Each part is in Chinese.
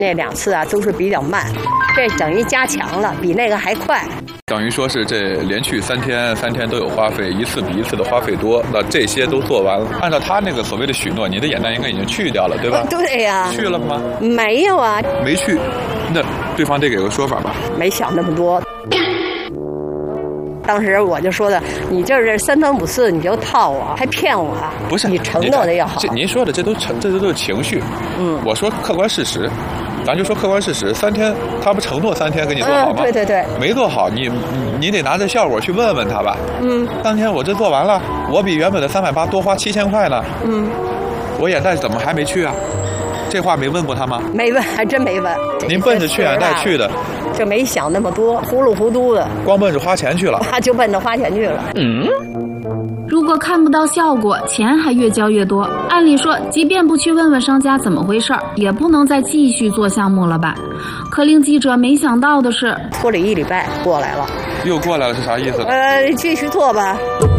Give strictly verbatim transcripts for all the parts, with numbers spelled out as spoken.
那两次啊都是比较慢，这等于加强了，比那个还快。 等于说是这连续三天，三天都有花费，一次比一次的花费多。那这些都做完了，按照他那个所谓的许诺，你的眼袋应该已经去掉了，对吧？ 哦、对呀、啊。 去了吗？ 没有啊。 没去，那对方得给个说法吧？ 没想那么多。当时我就说的，你这是三番五次你就套我，还骗我， 不是？ 你承诺的要好。 这您说的这都成，这都是情绪。嗯，我说客观事实，咱就说客观事实。三天，他不承诺三天给你做好吗？ 嗯、对对对， 没做好，你你得拿着效果去问问他吧。 嗯， 当天我这做完了，我比原本的三百八多花七千块呢。 嗯， 我眼袋怎么还没去啊？这话没问过他吗？ 没问，还真没问。 您奔着去眼袋去的， 就没想那么多，糊里糊涂的， 光奔着花钱去了， 他就奔着花钱去了。 嗯，如果看不到效果，钱还越交越多，按理说，即便不去问问商家怎么回事，也不能再继续做项目了吧？可令记者没想到的是， 拖了一礼拜过来了， 又过来了是啥意思？ 呃，继续做吧。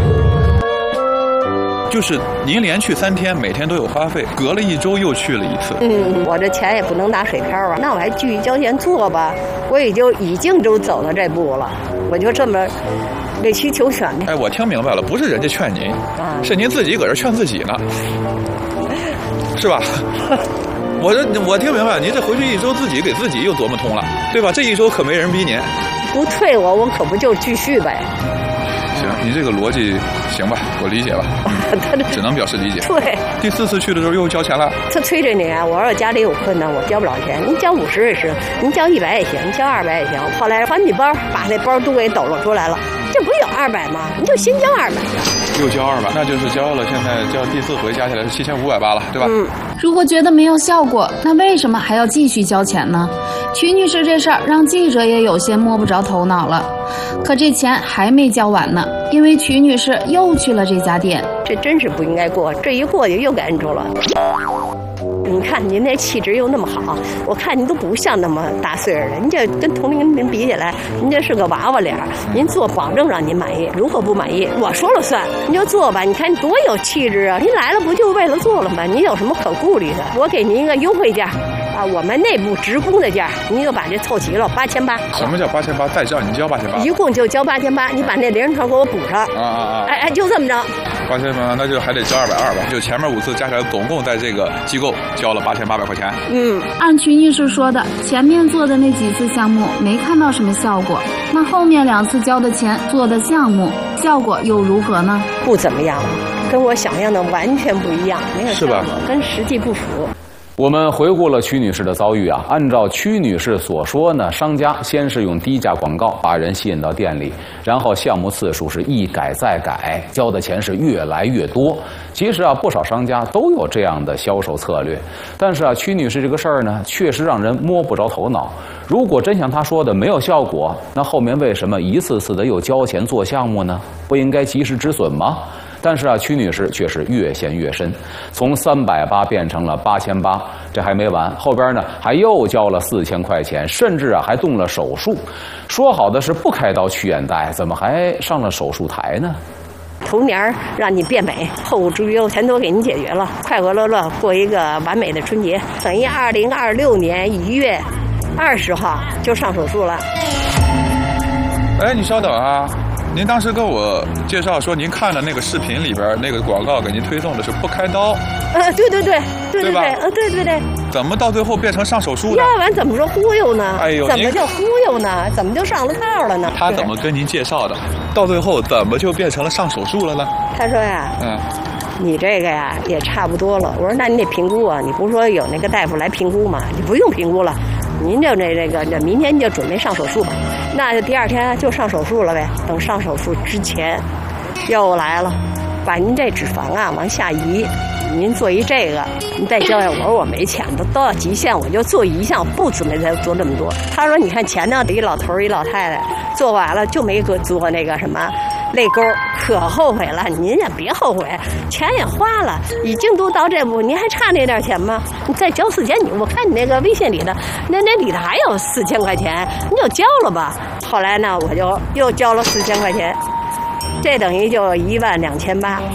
就是您连续三天，每天都有花费，隔了一周又去了一次。 嗯，我这钱也不能打水漂啊，那我还继续交钱做吧。我也就已经都走到这步了，我就这么委曲求全的。 哎，我听明白了，不是人家劝您，啊、是您自己搁这劝自己呢，是吧？我这我听明白，您这回去一周自己给自己又琢磨通了，对吧？这一周可没人逼您， 不退我，我可不就继续呗。 行，你这个逻辑行吧，我理解了，只能表示理解。 对， 第四次去的时候又交钱了。 他催着你啊，我说家里有困难，我交不了钱，您交五十也行，您交一百也行，您交二百也行。后来还你包，把那包都给抖落出来了，这不有二百吗？你就先交二百。 又交二百，那就是交了，现在交第四回加起来是七千五百八了，对吧？ 嗯。 如果觉得没有效果，那为什么还要继续交钱呢？曲女士这事儿让记者也有些摸不着头脑了。可这钱还没交完呢，因为曲女士又去了这家店。 这真是不应该过，这一过去又给摁住了。你看您那气质又那么好，我看您都不像那么大岁数的，您这跟同龄人比起来，您这是个娃娃脸。您做保证让您满意，如果不满意，我说了算，您就做吧。你看多有气质啊！您来了不就为了做了吗？您有什么可顾虑的？我给您一个优惠价。啊，我们内部职工的价，您就把这凑齐了，八千八。 什么叫八千八？再叫你交八千八？ 一共就交八千八，你把那零头给我补上。 啊啊啊！ 哎哎，就这么着。 八千八，那就还得交二百二吧？就前面五次加起来，总共在这个机构交了八千八百块钱。 嗯， 按曲女士说的，前面做的那几次项目没看到什么效果，那后面两次交的钱做的项目效果又如何呢？ 不怎么样，跟我想象的完全不一样，没有效果，跟实际不符。 我们回顾了曲女士的遭遇啊，按照曲女士所说呢，商家先是用低价广告把人吸引到店里，然后项目次数是一改再改，交的钱是越来越多。其实啊，不少商家都有这样的销售策略，但是啊，曲女士这个事儿呢，确实让人摸不着头脑。如果真像她说的没有效果，那后面为什么一次次的又交钱做项目呢？不应该及时止损吗？但是啊，曲女士却是越陷越深，从三百八变成了八千八，这还没完，后边呢还又交了四千块钱，甚至啊还动了手术。说好的是不开刀取眼袋，怎么还上了手术台呢？ 头年让你变美，后之忧全都给你解决了，快快乐乐过一个完美的春节。等于二零二六年一月二十号就上手术了。 哎，你稍等啊。您当时跟我介绍说，您看的那个视频里边那个广告给您推送的是不开刀， 呃，对对对，对对对，呃，对对对。 怎么到最后变成上手术了？ 要不然怎么说忽悠呢？ 哎呦， 怎么就忽悠呢？怎么就上了套了呢？ 他怎么跟您介绍的？到最后怎么就变成了上手术了呢？ 他说呀，嗯，你这个呀也差不多了。我说那你得评估啊，你不是说有那个大夫来评估吗？你不用评估了。您就那这个，这明天就准备上手术吧，那就第二天就上手术了呗。等上手术之前，又来了，把您这脂肪啊往下移，您做一这个，您再交呀。我说我没钱，都都到极限，我就做一项，不准备再做这么多。他说你看前头一老头一老太太做完了就没给做那个什么泪沟，可后悔了。您也别后悔，钱也花了，已经都到这步，您还差那点钱吗？你再交四千，你我看你那个微信里的，那那里头还有四千块钱，你就交了吧。后来呢，我就又交了四千块钱，这等于就一万两千八。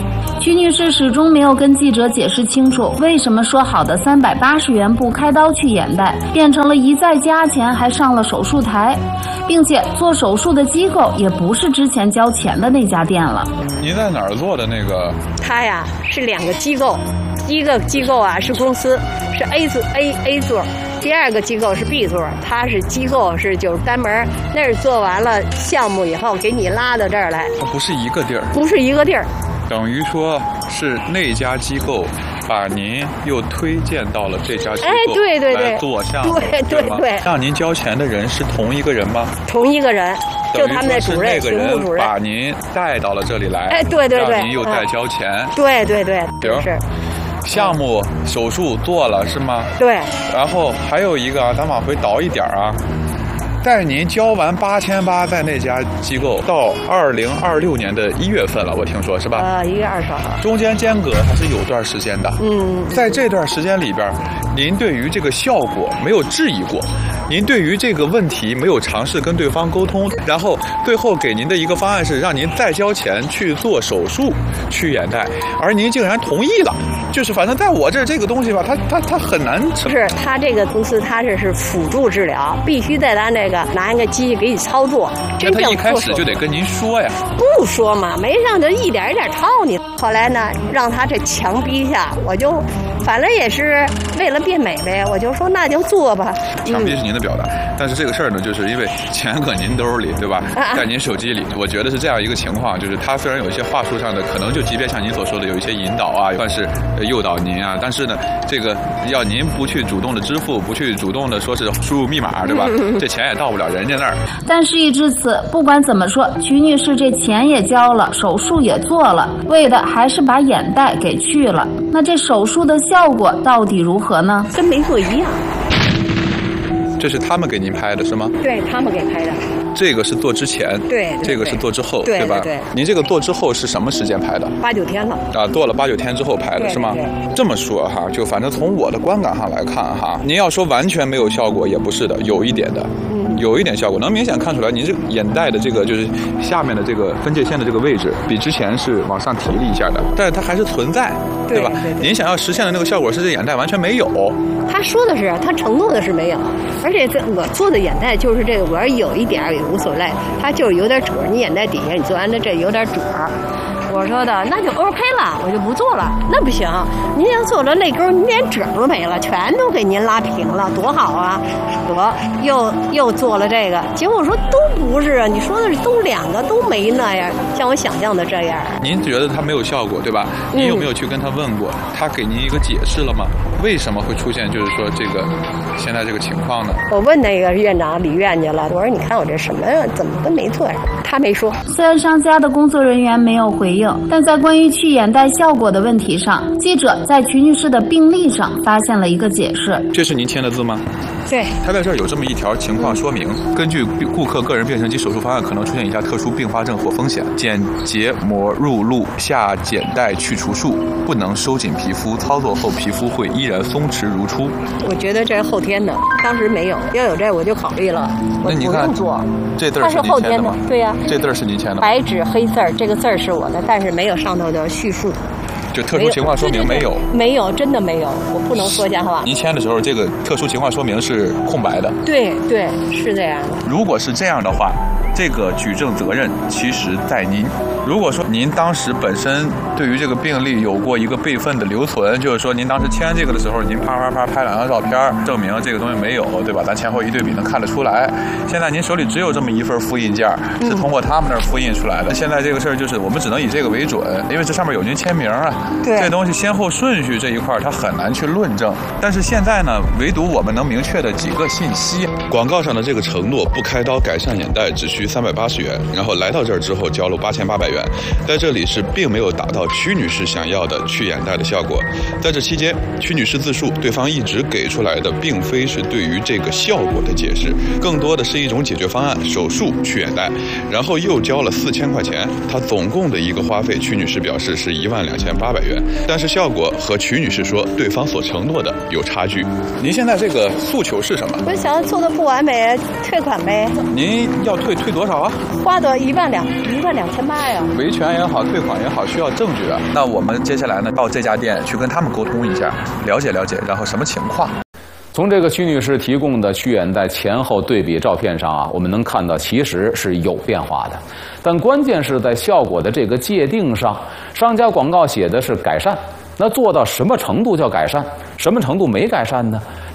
曲女士始终没有跟记者解释清楚，为什么说好的三百八十元不开刀去眼袋，变成了一再加钱，还上了手术台，并且做手术的机构也不是之前交钱的那家店了。 您在哪儿做的那个？ 他呀是两个机构，一个机构啊是公司，是 A 座 A A 座。第二个机构是 B 座，它是机构是就是单门，那是做完了项目以后给你拉到这儿来， 不是一个地儿， 不是一个地儿， 等于说是那家机构把您又推荐到了这家机构， 哎，对对对， 来做项目， 对对对， 让您交钱的人是同一个人吗？ 同一个人，就他们的主任、 巡务主任把您带到了这里来， 哎，对对对， 让您又再交钱， 嗯、对对对，是。 项目手术做了是吗？ 对。 然后还有一个啊，咱往回倒一点啊，在您交完八千八在那家机构到二零二六年的一月份了，我听说是吧？ 呃，一月二十号。 中间间隔还是有段时间的。 嗯。 在这段时间里边，您对于这个效果没有质疑过，您对于这个问题没有尝试跟对方沟通，然后最后给您的一个方案是让您再交钱去做手术去眼袋，而您竟然同意了。就是反正在我这这个东西吧，它它它很难成。 是他这个公司，它这是辅助治疗，必须在咱这个拿一个机器给你操作。真正他一开始就得跟您说呀。 不说嘛，没让他一点一点套你。后来呢，让他这强逼下，我就反正也是为了变美呗，我就说那就做吧。 强逼是您的表达，嗯、但是这个事儿呢，就是因为钱搁您兜里，对吧？ 啊、 在您手机里，我觉得是这样一个情况，就是他虽然有一些话术上的可能，就即便像您所说的有一些引导啊，算是诱导您啊，但是呢，这个要您不去主动的支付，不去主动的说是输入密码，对吧？这钱也到不了人家那儿。 但事已至此，不管怎么说，曲女士这钱也交了，手术也做了，为的还是把眼袋给去了。那这手术的效果到底如何呢？ 跟没做一样。 这是他们给您拍的是吗？ 对他们给拍的。 这个是做之前， 对，对这个是做之后， 对吧？ 对。 您这个做之后是什么时间拍的？ 八九天了。 啊，做了八九天之后拍的是吗？这么说哈，就反正从我的观感上来看哈，您要说完全没有效果也不是的，有一点的，嗯，有一点效果，能明显看出来，您这个眼袋的这个就是下面的这个分界线的这个位置，比之前是往上提了一下的，但是它还是存在，对吧？ 对对对。 您想要实现的那个效果是这眼袋完全没有。 他说的是，他承诺的是没有，而且这我做的眼袋就是这个，我要有一点也无所谓，它就是有点褶，你眼袋底下你做完了这有点褶。我说的那就 OK 了，我就不做了。那不行，您要做了泪沟，您连褶都没了，全都给您拉平了，多好啊！得又又做了这个，结果我说都不是啊，你说的是都两个都没那样，像我想象的这样。 您觉得它没有效果，对吧？您有没有去跟他问过？嗯、他给您一个解释了吗？为什么会出现就是说这个现在这个情况呢？ 我问那个院长李院去了，我说你看我这什么呀，怎么都没做呀？他没说。 虽然商家的工作人员没有回应。但在关于去眼袋效果的问题上，记者在曲女士的病历上发现了一个解释。 这是您签的字吗？ 对。 他在这儿有这么一条情况说明：根据顾客个人变声期手术方案，可能出现以下特殊并发症或风险：剪结膜入路下睑带去除术，不能收紧皮肤，操作后皮肤会依然松弛如初。 我觉得这是后天的，当时没有，要有这我就考虑了，我不用做。 这字儿是您签的吗？ 对呀、啊， 这字儿是您签的吗？ 白纸黑字儿，这个字儿是我的，但是没有上头的叙述。 就特殊情况说明没有？ 没有，真的没有，我不能说瞎话。 您签的时候，这个特殊情况说明是空白的。 对对，是这样的。 如果是这样的话，这个举证责任其实在您。如果说您当时本身对于这个病例有过一个备份的留存，就是说您当时签这个的时候，您啪啪啪拍两张照片，证明这个东西没有，对吧？咱前后一对比能看得出来。现在您手里只有这么一份复印件，是通过他们那儿复印出来的。嗯、现在这个事儿就是我们只能以这个为准，因为这上面有您签名啊。 对。 这东西先后顺序这一块它很难去论证。但是现在呢，唯独我们能明确的几个信息。广告上的这个承诺不开刀改善眼袋只需三百八十元，然后来到这儿之后交了八千八百元。在这里是并没有达到曲女士想要的去眼袋的效果。在这期间，曲女士自述，对方一直给出来的并非是对于这个效果的解释，更多的是一种解决方案，手术去眼袋，然后又交了四千块钱。她总共的一个花费，曲女士表示是一万两千八百元，但是效果和曲女士说对方所承诺的有差距。您现在这个诉求是什么？ 我想做的不完美，退款呗。 您要退退多少啊？ 花多一万两一万两千八呀。 维权也好，退款也好，需要证据啊。那我们接下来呢，到这家店去跟他们沟通一下，了解了解，然后什么情况。 从这个曲女士提供的曲眼袋前后对比照片上啊，我们能看到其实是有变化的，但关键是在效果的这个界定上，商家广告写的是改善，那做到什么程度叫改善，什么程度没改善呢？